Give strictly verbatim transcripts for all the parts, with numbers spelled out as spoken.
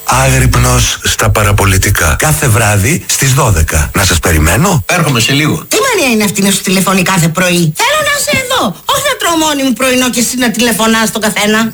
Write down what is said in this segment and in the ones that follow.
Άγρυπνος στα παραπολιτικά. Κάθε βράδυ στις δώδεκα. Να σας περιμένω. Έρχομαι σε λίγο. Τι μανία είναι αυτή να σου τηλεφωνεί κάθε πρωί? Θέλω να είσαι εδώ. Όχι να τρώω μόνη μου πρωινό και εσύ να τηλεφωνάς στον καθένα.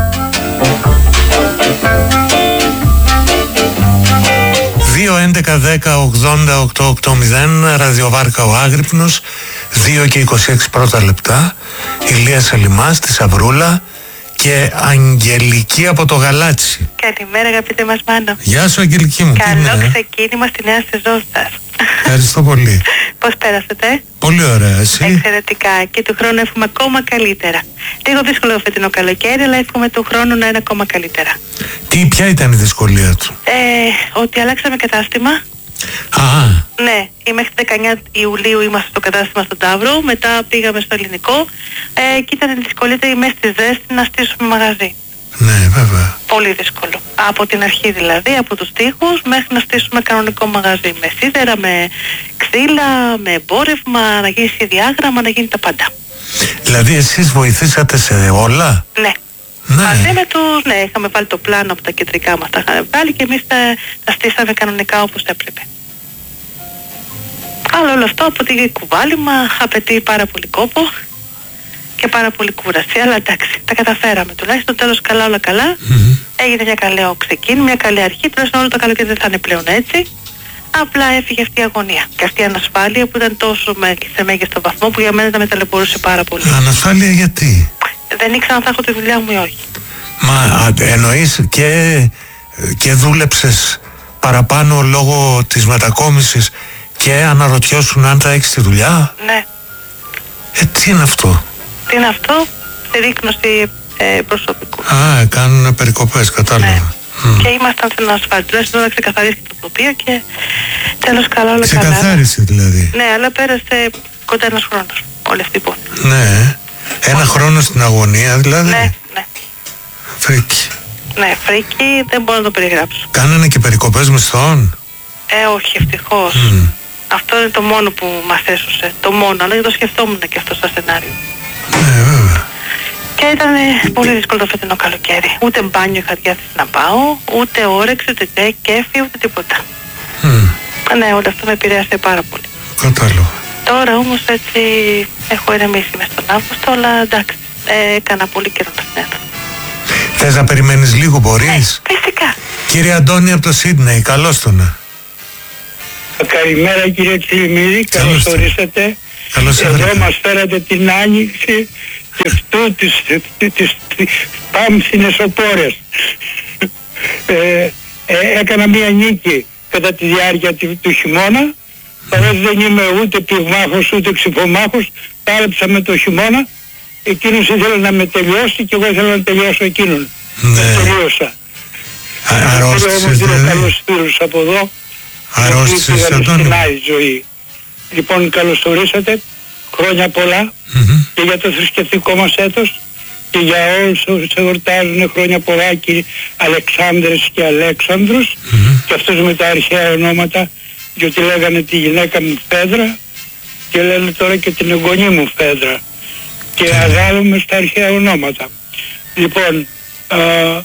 δύο έντεκα δέκα ογδόντα οκτώ ογδόντα ραδιοβάρκα ο Άγρυπνος, δύο και είκοσι έξι πρώτα λεπτά. Ηλία Σελιμάς στη Σαβρούλα και Αγγελική από το Γαλάτσι. Καλημέρα αγαπητέ μας Μάνο. Γεια σου Αγγελική μου. Καλό ξεκίνημα στη νέα σεζόν σας. Ευχαριστώ πολύ. Πώς πέρασετε? Πολύ ωραία, εσύ? Εξαιρετικά, και του χρόνου εύχομαι ακόμα καλύτερα. Λίγο δύσκολο το φετινό καλοκαίρι, αλλά εύχομαι του χρόνου να είναι ακόμα καλύτερα. Τι, ποια ήταν η δυσκολία του? Ε, ότι αλλάξαμε κατάστημα. Α. Ναι, μέχρι δεκαεννιά Ιουλίου είμαστε στο κατάστημα στον Ταύρο, μετά πήγαμε στο Ελληνικό ε, και ήταν δυσκολότερη μέσα στη ζέστη να στήσουμε μαγαζί. Ναι, βέβαια. Πολύ δύσκολο. Από την αρχή δηλαδή, από τους τοίχους μέχρι να στήσουμε κανονικό μαγαζί. Με σίδερα, με ξύλα, με εμπόρευμα, να γίνει σχεδιάγραμμα, να γίνει τα πάντα. Δηλαδή εσείς βοηθήσατε σε όλα? Ναι. Ναι. Μαζί με τους, ναι, είχαμε βάλει το πλάνο από τα κεντρικά μας, τα είχαμε βάλει και εμείς τα, τα στήσαμε κανονικά όπως έπρεπε. Αλλά όλο αυτό από την κουβάλιμα απαιτεί πάρα πολύ κόπο και πάρα πολύ κούραση, αλλά εντάξει, τα καταφέραμε τουλάχιστον, τέλος καλά όλα καλά. Mm-hmm. Έγινε μια καλή ξεκίνημα, μια καλή αρχή, τουλάχιστον όλο το καλοκαίρι δεν θα είναι πλέον έτσι. Απλά έφυγε αυτή η αγωνία και αυτή η ανασφάλεια που ήταν τόσο σε μέγιστο βαθμό που για μένα τα με ταλαιπωρούσε πάρα πολύ. Ανασφάλεια γιατί? Δεν ήξερα αν θα έχω τη δουλειά μου ή όχι. Μα εννοείς και, και δούλεψες παραπάνω λόγω της μετακόμισης και αναρωτιώσουν αν θα έχεις τη δουλειά? Ναι. Ε, τι είναι αυτό? Τι είναι αυτό? Συρρίκνωση ε, προσωπικού. Α, κάνουν περικοπές, κατάλαβα. Ναι. Mm. Και ήμασταν στην ασφάλεια. Τουλάχιστον να ξεκαθαρίσει το τοπίο και τέλος καλά όλα καλά. Ξεκαθάρισε δηλαδή. Ναι, αλλά πέρασε κοντά ένας χρόνος όλη αυτή η υπόθεση. Ναι. Ένα Ό, χρόνο στην αγωνία δηλαδή. Ναι, ναι. Φρίκι. Ναι, φρίκι, δεν μπορώ να το περιγράψω. Κάνανε και περικοπές μισθών? Ε, όχι, ευτυχώς. Mm. Αυτό είναι το μόνο που μας έσωσε. Το μόνο, αλλά το σκεφτόμουν και αυτό στο σενάριο. Ναι, βέβαια. Και ήταν πολύ δύσκολο το φετινό καλοκαίρι. Ούτε μπάνιο είχα διάθεση να πάω, ούτε όρεξη, ούτε κέφι, ούτε τίποτα. Mm. Ναι, όλο αυτό με επηρέασε πάρα πολύ. Κατάλαβα. Τώρα όμως έτσι έχω ηρεμήσει μες τον Αύγουστο, αλλά εντάξει, ε, έκανα πολύ καιρό να συνέδω. Θες να περιμένεις λίγο, μπορείς? Ναι, φυσικά. Κύριε Αντώνη από το Σίδνεϊ, καλώς τον. Καλημέρα κύριε Τσιλιμίδη, καλώς ορίσατε. Καλώς Εδώ ήρθατε. μας φέρατε την άνοιξη και αυτού τις, τις, τις, τις πάμφθινες οπόρες. ε, ε, έκανα μία νίκη κατά τη διάρκεια του, του χειμώνα. Παρότι δεν είμαι ούτε πυγμάχος ούτε ξυφομάχος, πάλεψα με το χειμώνα. Εκείνος ήθελε να με τελειώσει και εγώ ήθελα να τελειώσω εκείνον. Ναι. Τελείωσα. Αρρώστησες όμως δηλαδή? δύο καλούς φίλους από εδώ. Αρρώστησες Αντώνη? Στην άλλη ζωή. Λοιπόν, καλώς ορίσατε. Χρόνια πολλά mm-hmm. και για το θρησκευτικό μας έτος και για όλους όσους εορτάζουν χρόνια πολλά και Αλεξάνδρες και Αλέξανδρους mm-hmm. και αυτούς με τα αρχαία ονόματα, διότι λέγανε τη γυναίκα μου Φέδρα και λένε τώρα και την εγγονή μου Φέδρα και mm-hmm. αγάλουμε στα αρχαία ονόματα. Λοιπόν, α,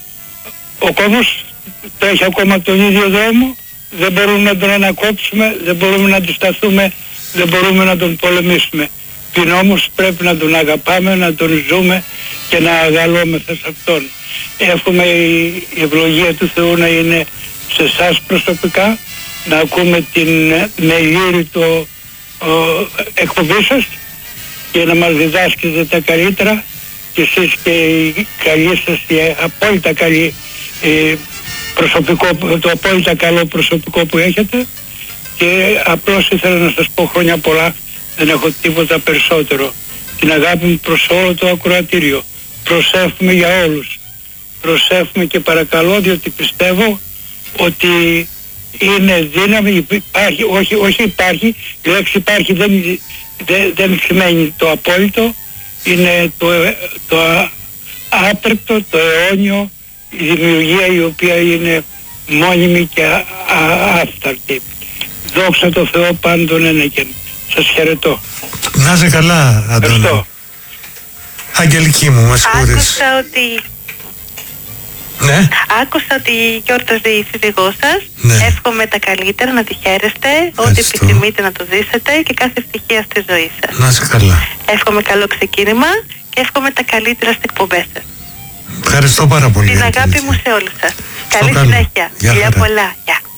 ο κόσμος τρέχει ακόμα τον ίδιο δρόμο, δεν μπορούμε να τον ανακόψουμε, δεν μπορούμε να αντισταθούμε, δεν μπορούμε να τον πολεμήσουμε. Την όμως πρέπει να τον αγαπάμε, να τον ζούμε και να αγαλόμεθα σε αυτόν. Εύχομαι η ευλογία του Θεού να είναι σε εσάς προσωπικά, να ακούμε την μελήρητο εκπομπή σας και να μας διδάσκετε τα καλύτερα και εσείς και η καλή σας, η απόλυτα καλή ε, προσωπικό, το απόλυτα καλό προσωπικό που έχετε και απλώς ήθελα να σας πω χρόνια πολλά, δεν έχω τίποτα περισσότερο. Την αγάπη μου προς όλο το ακροατήριο. Προσεύχουμε για όλους. Προσεύχουμε και παρακαλώ, διότι πιστεύω ότι είναι δύναμη, υπάρχει, όχι, όχι υπάρχει, η λέξη υπάρχει δεν, δεν, δεν σημαίνει το απόλυτο, είναι το, το άπρεπτο, το αιώνιο, η δημιουργία η οποία είναι μόνιμη και άφθαρτη. Δόξα τω Θεώ πάντων ένεκεν. Σας χαιρετώ. Να είσαι καλά, Αντώνη. Ευχαριστώ. Αγγελική μου, με συγχωρείς. Άκουσα ότι Ναι. Άκουσα ότι γιόρταζε η σύζυγός σας. Ναι. Εύχομαι τα καλύτερα, να τη χαίρεστε, ό,τι Ευχαριστώ. επιθυμείτε να το ζήσετε και κάθε ευτυχία στη ζωή σας. Να είσαι καλά. Εύχομαι καλό ξεκίνημα και εύχομαι τα καλύτερα στις εκπομπές σας. Ευχαριστώ πάρα πολύ. Την για την αγάπη τέτοια. μου σε όλους σας. Στο Καλή καλό. συνέχεια. Γεια Φιλιά χαρά. πολλά. Γεια.